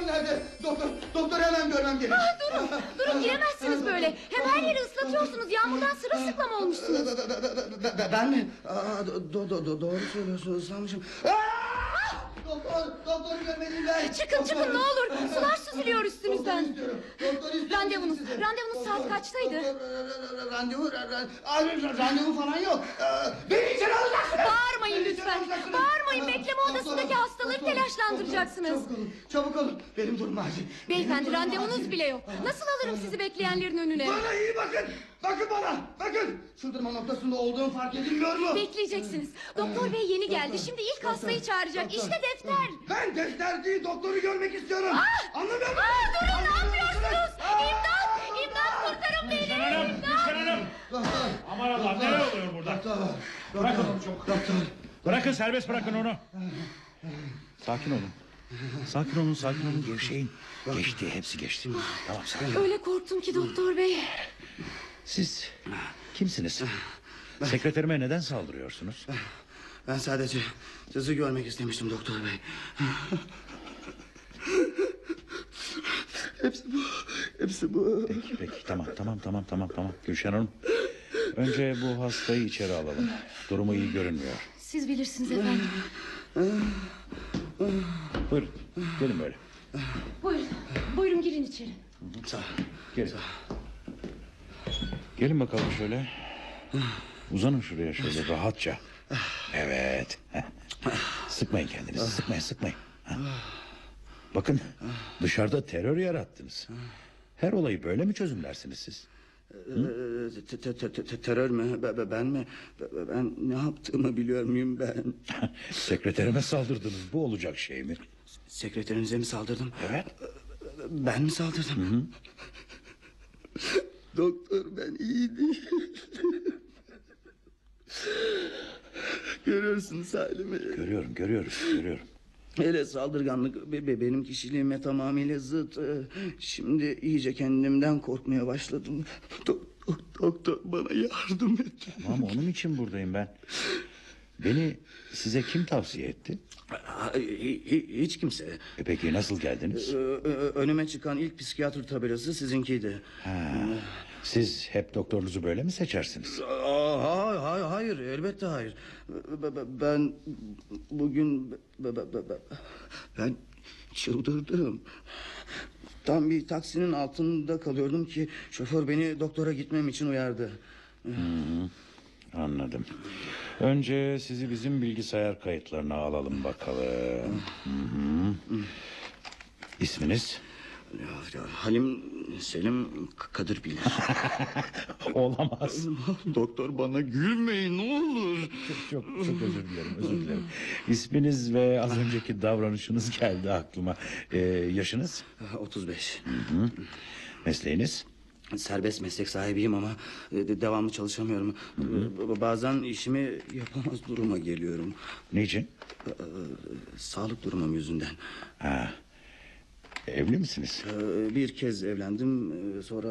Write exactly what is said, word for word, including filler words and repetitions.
doktor nerede? Doktor, doktor hemen görmem gerek. Ah, durun, durun giremezsiniz böyle. Hem her yeri ıslatıyorsunuz. Yağmurdan sırılsıklam olmuşsunuz. Ben mi? Aa, do, do, do, doğru söylüyorsunuz, sanmışım. Doktor, doktoru görmeliyim ben. Çıkın Doktor. çıkın ne olur. Sular süzülüyor üstünüzden. Doktor istiyorum. Doktor istiyorum. Randevunuz, size. randevunuz saat kaçtaydı? Doktor, randevu, randevu, randevu falan yok. Beni içeri alacaksınız. Bağırmayın lütfen. Bağırmayın. Bekleme odasındaki hastaları telaşlandıracaksınız. Çabuk olun, çabuk olun. Benim durum acil. Beyefendi randevunuz bile yok. Nasıl alırım sizi bekleyenlerin önüne? Bana iyi bakın. Bakın bana. Bakın. Çıldırma noktasında olduğum fark edilmiyor mu? Bekleyeceksiniz. Doktor bey yeni geldi. Şimdi ilk hastayı çağıracak. İşte defter. Ben defter değil, doktoru görmek istiyorum. Ah! Anlamıyor musun? Aa, durun ne yapıyorsunuz? Aa! İmdat! İmdat kurtarın beni! Gülşen Hanım, Gülşen Hanım. Doktor. Aman Allah, neler oluyor burada? Doktor. Bırakın onu çabuk. Doktor. Bırakın, serbest bırakın onu. Sakin olun. Sakin olun, sakin olun. Gevşeyin. Geçti, hepsi geçti. Tamam, sakin. Öyle korktum ki doktor bey. Siz kimsiniz? Sekreterime neden saldırıyorsunuz? Ben sadece sizi görmek istemiştim doktor bey. Hepsi bu. Hepsi bu. Peki, peki. Tamam, tamam, tamam, tamam, tamam. Gülşen Hanım, önce bu hastayı içeri alalım. Durumu iyi görünmüyor. Siz bilirsiniz efendim. Buyurun, gelin böyle. Buyurun. Buyurun girin içeri. Sağ ol. Gelin. Gelin bakalım şöyle. Uzanın şuraya şöyle rahatça. Evet. Sıkmayın kendinizi, sıkmayın, sıkmayın. Bakın, dışarıda terör yarattınız. Her olayı böyle mi çözümlersiniz siz? Te- te- te- te- Terör mü? Be- be- Ben mi? Be- be- Ben ne yaptığımı biliyor muyum ben? Sekreterime saldırdınız, bu olacak şey mi? Sekreterinize mi saldırdım? Evet. Ben mi saldırdım? Doktor, ben iyi değilim. Görüyorsunuz halimi. Görüyorum, görüyorum, görüyorum. Hele saldırganlık be- be- benim kişiliğime tamamıyla zıt. Ee, Şimdi iyice kendimden korkmaya başladım. Do- do- doktor bana yardım et. Ama onun için buradayım ben. Beni size kim tavsiye etti? Ha, hi- hi- Hiç kimse. E peki nasıl geldiniz? Ee, ö- Önüme çıkan ilk psikiyatr tabelası sizinkiydi. Ha, siz hep doktorunuzu böyle mi seçersiniz? Aa, hayır, hayır, elbette hayır. B- b- Ben bugün b- b- b- b- ben çıldırdım. Tam bir taksinin altında kalıyordum ki şoför beni doktora gitmem için uyardı. Anladım. Önce sizi bizim bilgisayar kayıtlarına alalım bakalım. Hı hı. İsminiz? Ya, ya, Halim Selim K- Kadir bilir. Olamaz. Doktor bana gülmeyin ne olur. Çok çok özür dilerim, özür dilerim. İsminiz ve az önceki davranışınız geldi aklıma. Ee, yaşınız? otuz beş. Hı. Mesleğiniz? Serbest meslek sahibiyim ama e, devamlı çalışamıyorum. E, Bazen işimi yapamaz duruma geliyorum. Niçin? E, e, Sağlık durumum yüzünden. Ha. Evli misiniz? E, Bir kez evlendim, e, sonra